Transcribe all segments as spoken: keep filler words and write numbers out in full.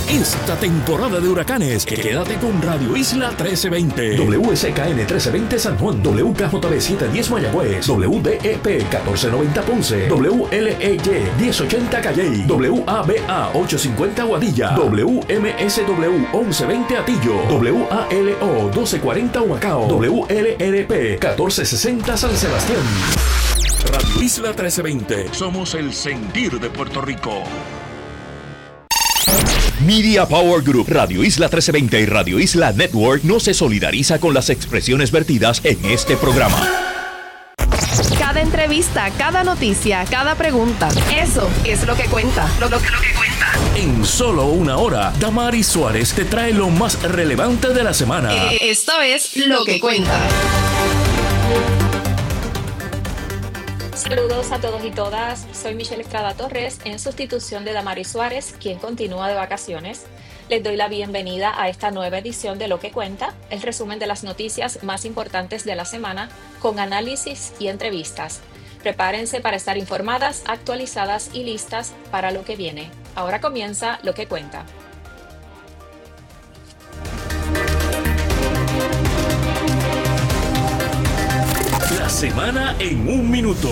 esta temporada de huracanes. Quédate con Radio Isla trece veinte. W S K N trece veinte San Juan, W K J B setecientos diez Mayagüez, W D E P catorce noventa Ponce, W L E Y diez ochenta Calley, W A B A ochocientos cincuenta Guadilla, W M S W once veinte Atillo, W A L O doce cuarenta Humacao, W L R P catorce sesenta San Sebastián. Radio Isla trece veinte. Somos el sentir de Puerto Rico. Media Power Group, Radio Isla trece veinte y Radio Isla Network no se solidariza con las expresiones vertidas en este programa. Cada entrevista, cada noticia, cada pregunta, eso es lo que cuenta. Lo, lo, lo que cuenta. En solo una hora, Damaris Suárez te trae lo más relevante de la semana. Eh, esto es Lo que Cuenta. Saludos a todos y todas, soy Michelle Estrada Torres en sustitución de Damaris Suárez, quien continúa de vacaciones. Les doy la bienvenida a esta nueva edición de Lo que Cuenta, el resumen de las noticias más importantes de la semana, con análisis y entrevistas. Prepárense para estar informadas, actualizadas y listas para lo que viene. Ahora comienza Lo que Cuenta. La semana en un minuto.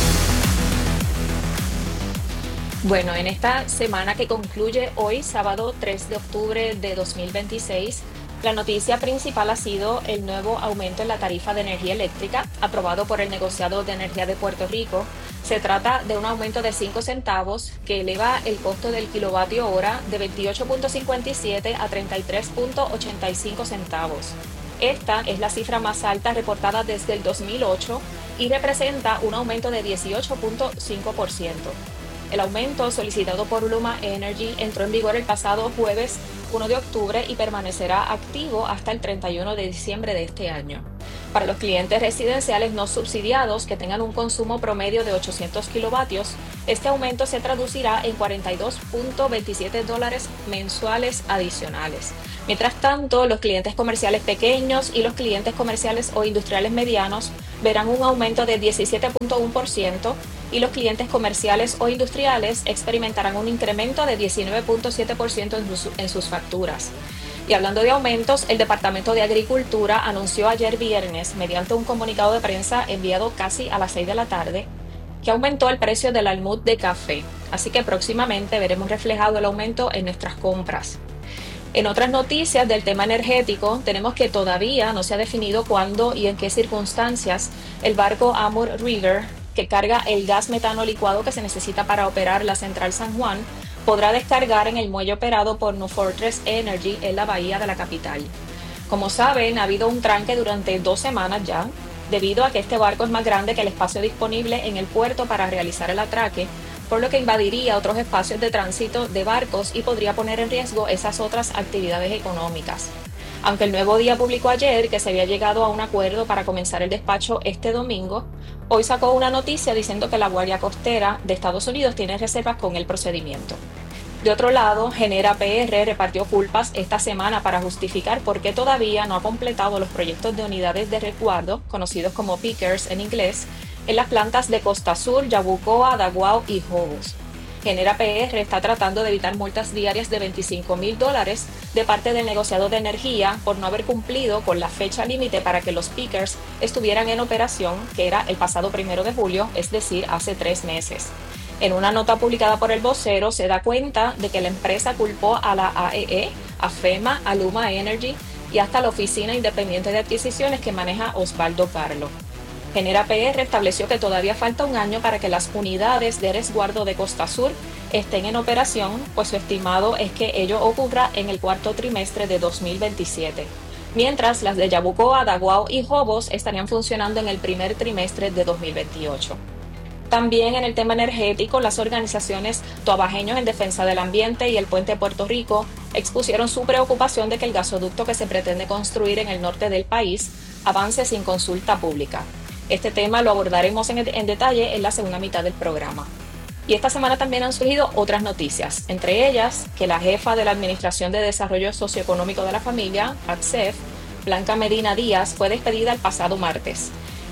Bueno, en esta semana que concluye hoy, sábado tres de octubre de dos mil veintiséis, la noticia principal ha sido el nuevo aumento en la tarifa de energía eléctrica aprobado por el negociado de energía de Puerto Rico. Se trata de un aumento de cinco centavos que eleva el costo del kilovatio hora de veintiocho punto cincuenta y siete a treinta y tres punto ochenta y cinco centavos. Esta es la cifra más alta reportada desde el dos mil ocho y representa un aumento de dieciocho punto cinco por ciento. El aumento solicitado por Luma Energy entró en vigor el pasado jueves uno de octubre y permanecerá activo hasta el treinta y uno de diciembre de este año. Para los clientes residenciales no subsidiados que tengan un consumo promedio de ochocientos kilovatios, este aumento se traducirá en cuarenta y dos punto veintisiete dólares mensuales adicionales. Mientras tanto, los clientes comerciales pequeños y los clientes comerciales o industriales medianos verán un aumento de diecisiete punto uno por ciento y los clientes comerciales o industriales experimentarán un incremento de diecinueve punto siete por ciento en, sus, en sus facturas. Y hablando de aumentos, el Departamento de Agricultura anunció ayer viernes, mediante un comunicado de prensa enviado casi a las seis de la tarde, que aumentó el precio del almud de café. Así que próximamente veremos reflejado el aumento en nuestras compras. En otras noticias del tema energético, tenemos que todavía no se ha definido cuándo y en qué circunstancias el barco Amur River, que carga el gas metano licuado que se necesita para operar la Central San Juan, podrá descargar en el muelle operado por New Fortress Energy en la bahía de la capital. Como saben, ha habido un tranque durante dos semanas ya, debido a que este barco es más grande que el espacio disponible en el puerto para realizar el atraque, por lo que invadiría otros espacios de tránsito de barcos y podría poner en riesgo esas otras actividades económicas. Aunque el Nuevo Día publicó ayer que se había llegado a un acuerdo para comenzar el despacho este domingo, hoy sacó una noticia diciendo que la Guardia Costera de Estados Unidos tiene reservas con el procedimiento. De otro lado, Genera P R repartió culpas esta semana para justificar por qué todavía no ha completado los proyectos de unidades de resguardo, conocidos como Pickers en inglés, en las plantas de Costa Sur, Yabucoa, Daguao y Jobos. Genera P R está tratando de evitar multas diarias de veinticinco mil dólares de parte del negociado de energía por no haber cumplido con la fecha límite para que los pickers estuvieran en operación, que era el pasado primero de julio, es decir, hace tres meses. En una nota publicada por El Vocero se da cuenta de que la empresa culpó a la A E E, a FEMA, a Luma Energy y hasta la Oficina Independiente de Adquisiciones que maneja Osvaldo Carlo. Genera P R estableció que todavía falta un año para que las unidades de resguardo de Costa Sur estén en operación, pues su estimado es que ello ocurra en el cuarto trimestre de dos mil veintisiete, mientras las de Yabucoa, Daguao y Jobos estarían funcionando en el primer trimestre de dos mil veintiocho. También en el tema energético, las organizaciones Toabajeños en Defensa del Ambiente y el Puente Puerto Rico expusieron su preocupación de que el gasoducto que se pretende construir en el norte del país avance sin consulta pública. Este tema lo abordaremos en, en detalle en la segunda mitad del programa. Y esta semana también han surgido otras noticias, entre ellas que la jefa de la Administración de Desarrollo Socioeconómico de la Familia, A D S E F, Blanca Medina Díaz, fue despedida el pasado martes.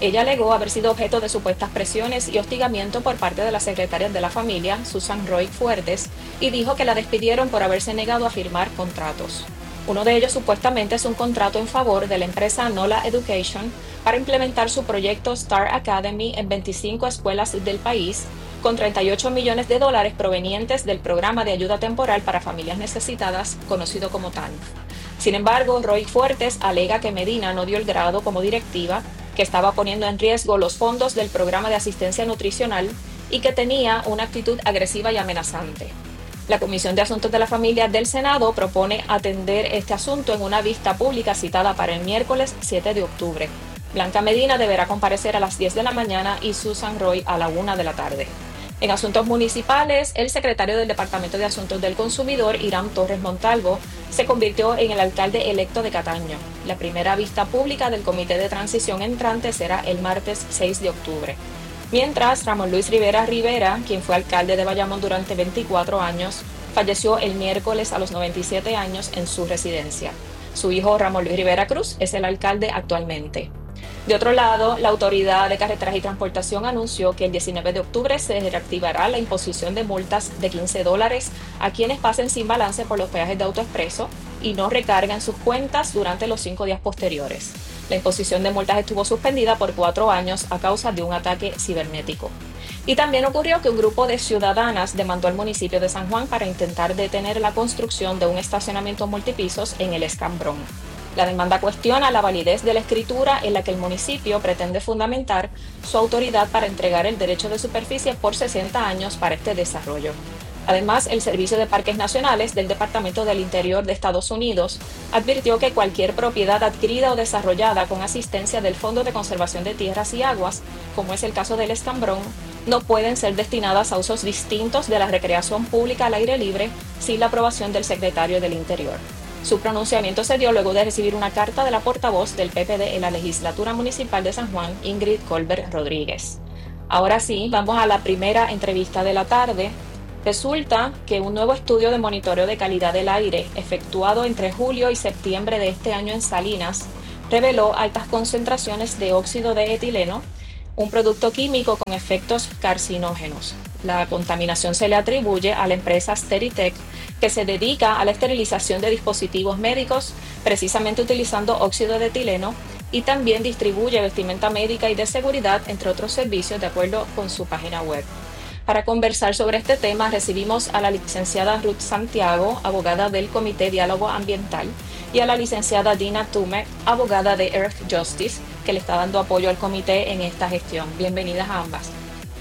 Ella alegó haber sido objeto de supuestas presiones y hostigamiento por parte de las secretarias de la familia, Susan Roy Fuertes, y dijo que la despidieron por haberse negado a firmar contratos. Uno de ellos supuestamente es un contrato en favor de la empresa Nola Education para implementar su proyecto Star Academy en veinticinco escuelas del país, con treinta y ocho millones de dólares provenientes del programa de ayuda temporal para familias necesitadas, conocido como T A N F. Sin embargo, Roy Fuertes alega que Medina no dio el grado como directiva, que estaba poniendo en riesgo los fondos del programa de asistencia nutricional y que tenía una actitud agresiva y amenazante. La Comisión de Asuntos de la Familia del Senado propone atender este asunto en una vista pública citada para el miércoles siete de octubre. Blanca Medina deberá comparecer a las diez de la mañana y Susan Roy a la una de la tarde. En asuntos municipales, el secretario del Departamento de Asuntos del Consumidor, Irán Torres Montalvo, se convirtió en el alcalde electo de Cataño. La primera vista pública del Comité de Transición entrante será el martes seis de octubre. Mientras, Ramón Luis Rivera Rivera, quien fue alcalde de Bayamón durante veinticuatro años, falleció el miércoles a los noventa y siete años en su residencia. Su hijo Ramón Luis Rivera Cruz es el alcalde actualmente. De otro lado, la Autoridad de Carreteras y Transportación anunció que el diecinueve de octubre se reactivará la imposición de multas de quince dólares a quienes pasen sin balance por los peajes de AutoExpreso y no recarguen sus cuentas durante los cinco días posteriores. La imposición de multas estuvo suspendida por cuatro años a causa de un ataque cibernético. Y también ocurrió que un grupo de ciudadanas demandó al municipio de San Juan para intentar detener la construcción de un estacionamiento multipisos en el Escambrón. La demanda cuestiona la validez de la escritura en la que el municipio pretende fundamentar su autoridad para entregar el derecho de superficie por sesenta años para este desarrollo. Además, el Servicio de Parques Nacionales del Departamento del Interior de Estados Unidos advirtió que cualquier propiedad adquirida o desarrollada con asistencia del Fondo de Conservación de Tierras y Aguas, como es el caso del Escambrón, no pueden ser destinadas a usos distintos de la recreación pública al aire libre sin la aprobación del Secretario del Interior. Su pronunciamiento se dio luego de recibir una carta de la portavoz del P P D en la Legislatura Municipal de San Juan, Ingrid Colbert Rodríguez. Ahora sí, vamos a la primera entrevista de la tarde. Resulta que un nuevo estudio de monitoreo de calidad del aire, efectuado entre julio y septiembre de este año en Salinas, reveló altas concentraciones de óxido de etileno, un producto químico con efectos carcinógenos. La contaminación se le atribuye a la empresa Steritech, que se dedica a la esterilización de dispositivos médicos, precisamente utilizando óxido de etileno, y también distribuye vestimenta médica y de seguridad, entre otros servicios, de acuerdo con su página web. Para conversar sobre este tema, recibimos a la licenciada Ruth Santiago, abogada del Comité Diálogo Ambiental, y a la licenciada Dina Tume, abogada de Earth Justice, que le está dando apoyo al comité en esta gestión. Bienvenidas a ambas.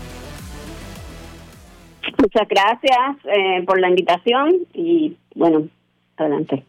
Muchas gracias eh, por la invitación y, bueno, adelante.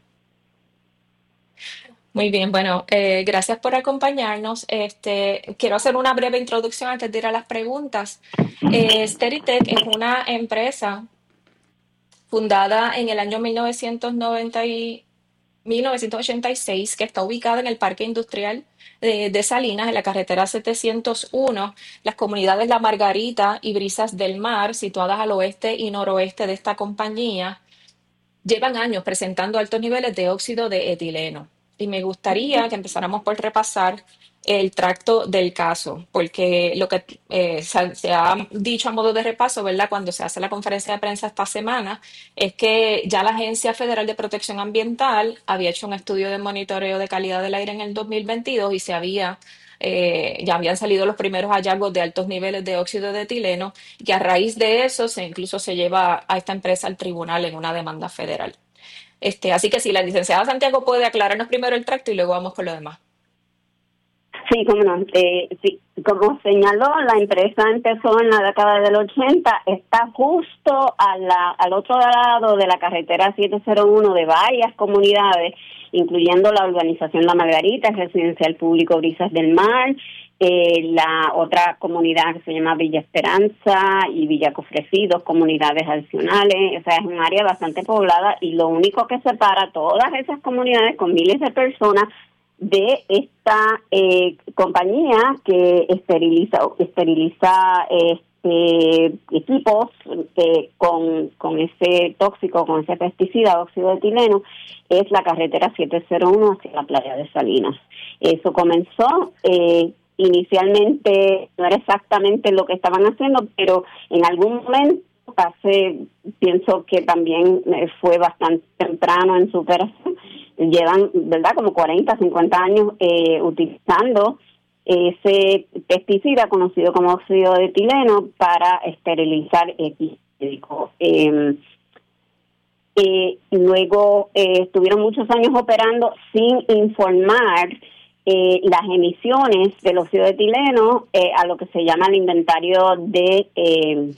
Muy bien, bueno, eh, gracias por acompañarnos. Este, quiero hacer una breve introducción antes de ir a las preguntas. Eh, Steritech es una empresa fundada en el año mil novecientos noventa y mil novecientos ochenta y seis, que está ubicada en el Parque Industrial de, de Salinas, en la carretera setecientos uno, las comunidades La Margarita y Brisas del Mar, situadas al oeste y noroeste de esta compañía, llevan años presentando altos niveles de óxido de etileno. Y me gustaría que empezáramos por repasar el tracto del caso, porque lo que eh, se, se ha dicho a modo de repaso, ¿verdad?, cuando se hace la conferencia de prensa esta semana, es que ya la Agencia Federal de Protección Ambiental había hecho un estudio de monitoreo de calidad del aire en el dos mil veintidós y se había, eh, ya habían salido los primeros hallazgos de altos niveles de óxido de etileno, y que a raíz de eso se incluso se lleva a esta empresa al tribunal en una demanda federal. Este, así que si la licenciada Santiago puede aclararnos primero el tracto y luego vamos con lo demás. Sí, cómo no. Eh, sí, como señaló, la empresa empezó en la década del ochenta, está justo a la, al otro lado de la carretera siete cero uno de varias comunidades, incluyendo la urbanización La Margarita, el residencial público Brisas del Mar, eh, la otra comunidad que se llama Villa Esperanza y Villa Cofresí, dos comunidades adicionales. O sea, es un área bastante poblada y lo único que separa todas esas comunidades con miles de personas de esta eh, compañía que esteriliza esteriliza este, equipos eh, con, con ese tóxico, con ese pesticida, óxido de etileno, es la carretera siete cero uno hacia la playa de Salinas. Eso comenzó eh, inicialmente no era exactamente lo que estaban haciendo, pero en algún momento, hace, pienso que también fue bastante temprano en su operación, llevan, ¿verdad?, como cuarenta, cincuenta años eh, utilizando ese pesticida conocido como óxido de etileno para esterilizar equis médico. Eh, eh, luego eh, estuvieron muchos años operando sin informar eh, las emisiones del óxido de etileno eh, a lo que se llama el inventario de eh,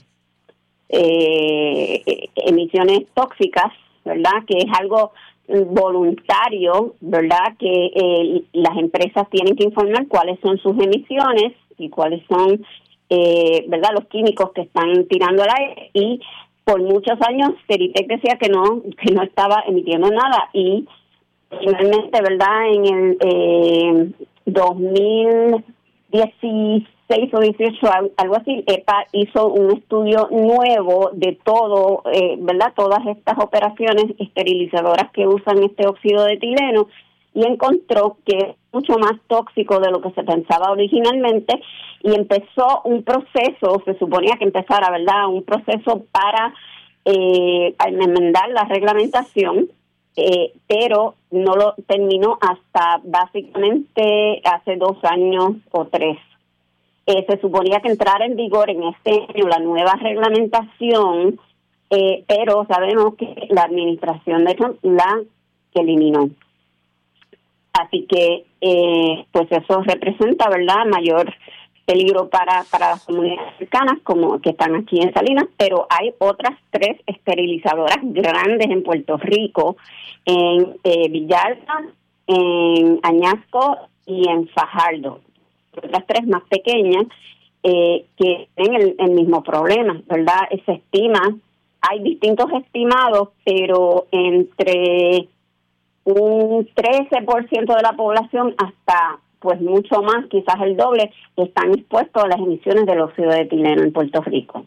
eh, emisiones tóxicas, ¿verdad?, que es algo voluntario, ¿verdad?, que eh, las empresas tienen que informar cuáles son sus emisiones y cuáles son, eh, ¿verdad?, los químicos que están tirando al aire. Y por muchos años Steritech decía que no, que no estaba emitiendo nada, y finalmente, ¿verdad?, en el eh, dos mil dieciséis o dieciocho, algo así, EPA hizo un estudio nuevo de todo, eh, ¿verdad?, todas estas operaciones esterilizadoras que usan este óxido de etileno, y encontró que es mucho más tóxico de lo que se pensaba originalmente, y empezó un proceso, se suponía que empezara, ¿verdad?, un proceso para eh, enmendar la reglamentación, eh, pero no lo terminó hasta básicamente hace dos años o tres. Eh, se suponía que entrara en vigor en este año la nueva reglamentación, eh, pero sabemos que la administración de Trump la eliminó. Así que, eh, pues eso representa, ¿verdad?, mayor peligro para, para las comunidades cercanas, como que están aquí en Salinas, pero hay otras tres esterilizadoras grandes en Puerto Rico, en eh, Villalba, en Añasco y en Fajardo. Otras tres más pequeñas eh, que tienen el, el mismo problema, ¿verdad? Se estima, hay distintos estimados, pero entre un trece por ciento de la población hasta pues mucho más, quizás el doble, están expuestos a las emisiones del óxido de etileno en Puerto Rico.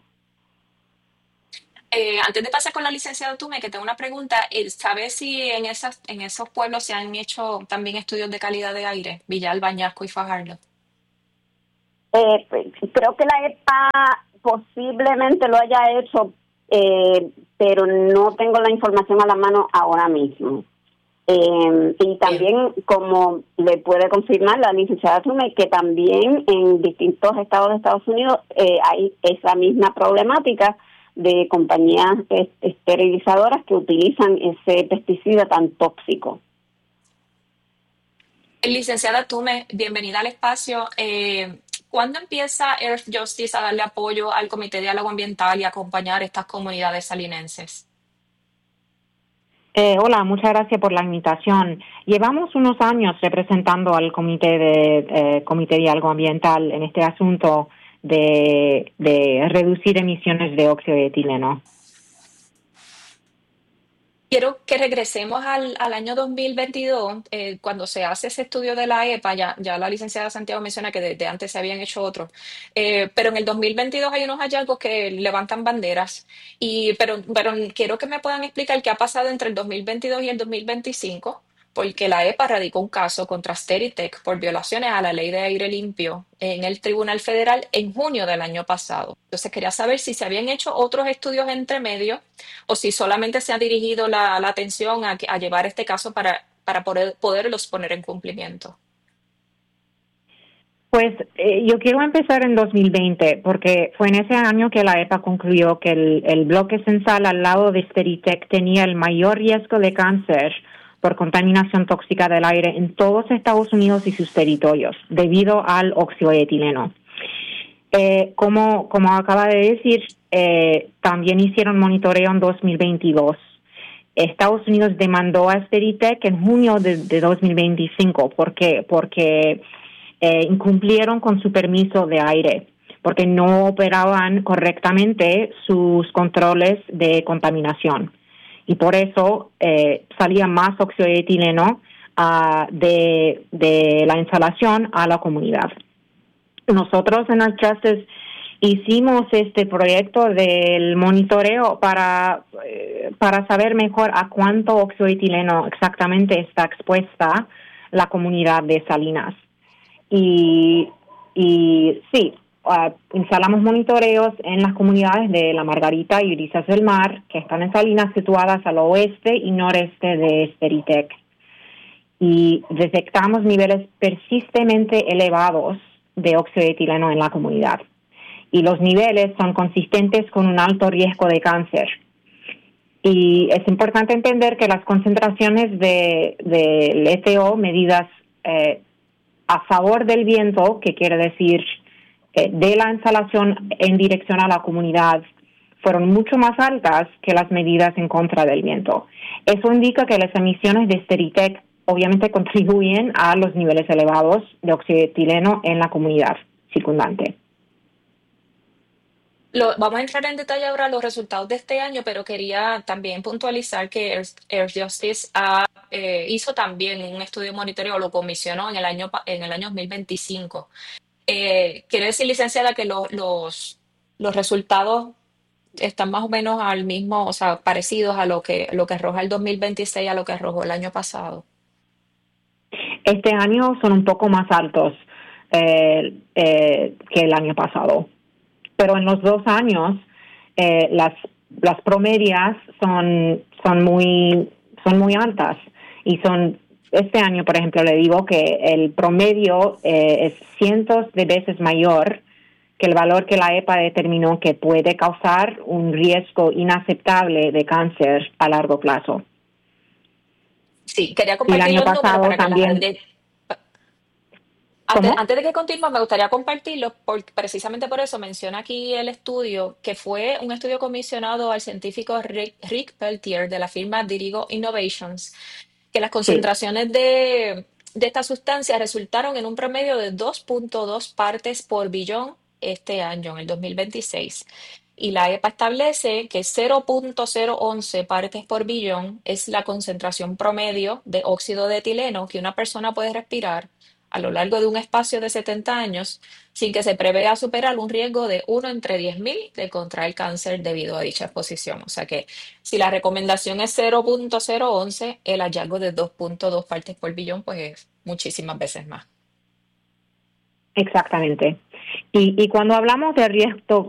Eh, antes de pasar con la licenciada Tume, que tengo una pregunta, ¿sabes si en esas en esos pueblos se han hecho también estudios de calidad de aire? Villalba, Añasco y Fajardo. Eh, creo que la EPA posiblemente lo haya hecho, eh, pero no tengo la información a la mano ahora mismo. Eh, y también, como le puede confirmar la licenciada Tume, que también en distintos estados de Estados Unidos eh, hay esa misma problemática de compañías esterilizadoras que utilizan ese pesticida tan tóxico. Licenciada Tume, bienvenida al espacio. Eh, ¿Cuándo empieza Earth Justice a darle apoyo al Comité de Diálogo Ambiental y a acompañar a estas comunidades salinenses? Eh, hola, muchas gracias por la invitación. Llevamos unos años representando al Comité de eh, Comité de Diálogo Ambiental en este asunto de, de reducir emisiones de óxido de etileno. Quiero que regresemos al, al año dos mil veintidós, eh, cuando se hace ese estudio de la EPA, ya, ya la licenciada Santiago menciona que desde antes se habían hecho otros, eh, pero en el dos mil veintidós hay unos hallazgos que levantan banderas, y pero, pero quiero que me puedan explicar qué ha pasado entre el dos mil veintidós y el dos mil veinticinco, porque la EPA radicó un caso contra Steritech por violaciones a la ley de aire limpio en el Tribunal Federal en junio del año pasado. Entonces quería saber si se habían hecho otros estudios entre medio o si solamente se ha dirigido la, la atención a, a llevar este caso para, para poder, poderlos poner en cumplimiento. Pues eh, yo quiero empezar en dos mil veinte, porque fue en ese año que la EPA concluyó que el, el bloque censal al lado de Steritech tenía el mayor riesgo de cáncer por contaminación tóxica del aire en todos Estados Unidos y sus territorios, debido al óxido de etileno. Eh, como, como acaba de decir, eh, también hicieron monitoreo en dos mil veintidós. Estados Unidos demandó a Steritech en junio de, de dos mil veinticinco. ¿Por qué? Porque eh, incumplieron con su permiso de aire, porque no operaban correctamente sus controles de contaminación. Y por eso eh, salía más óxido de etileno uh, de, de la instalación a la comunidad. Nosotros en Earth Justice hicimos este proyecto del monitoreo para, eh, para saber mejor a cuánto óxido de etileno exactamente está expuesta la comunidad de Salinas. Y y sí, uh, instalamos monitoreos en las comunidades de La Margarita y Brisas del Mar, que están en Salinas situadas al oeste y noreste de Speritech. Y detectamos niveles persistentemente elevados de óxido de etileno en la comunidad. Y los niveles son consistentes con un alto riesgo de cáncer. Y es importante entender que las concentraciones de, de E T O medidas eh, a favor del viento, que quiere decir eh, de la instalación en dirección a la comunidad, fueron mucho más altas que las medidas en contra del viento. Eso indica que las emisiones de Speritech obviamente contribuyen a los niveles elevados de óxido de etileno en la comunidad circundante. Lo, vamos a entrar en detalle ahora a los resultados de este año, pero quería también puntualizar que Air, Air Justice ha, eh, hizo también un estudio de monitoreo, lo comisionó en el año pa- en el año dos mil veinticinco. Eh, quiere decir, licenciada, que lo- los, los resultados están más o menos al mismo, o sea, parecidos a lo que, lo que arroja el dos mil veintiséis, a lo que arrojó el año pasado. Este año son un poco más altos eh, eh, que el año pasado, pero en los dos años eh, las las promedias son son muy son muy altas y son este año, por ejemplo, le digo que el promedio eh, es cientos de veces mayor que el valor que la E P A determinó que puede causar un riesgo inaceptable de cáncer a largo plazo. Sí, quería Y el compartir año los números pasado para que la también. gente. Antes, ¿Cómo? antes de que continúe, me gustaría compartirlo, porque precisamente por eso menciona aquí el estudio, que fue un estudio comisionado al científico Rick, Rick Peltier de la firma Dirigo Innovations, que las Sí. concentraciones de, de esta sustancia resultaron en un promedio de dos punto dos partes por billón este año, en el dos mil veintiséis. Y la E P A establece que cero punto cero once partes por billón es la concentración promedio de óxido de etileno que una persona puede respirar a lo largo de un espacio de setenta años sin que se prevea superar un riesgo de uno entre diez mil de contraer cáncer debido a dicha exposición. O sea que si la recomendación es cero punto cero once, el hallazgo de dos punto dos partes por billón pues es muchísimas veces más. Exactamente. Y, y cuando hablamos de riesgo